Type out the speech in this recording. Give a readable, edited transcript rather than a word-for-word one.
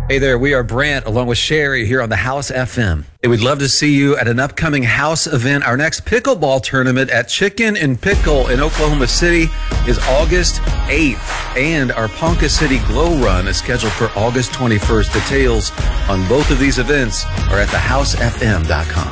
Hey there, we are Brant along with Sherry here on the House FM. Hey, we'd love to see you at an upcoming House event. Our next pickleball tournament at Chicken and Pickle in Oklahoma City is August 8th. And our Ponca City Glow Run is scheduled for August 21st. Details on both of these events are at thehousefm.com.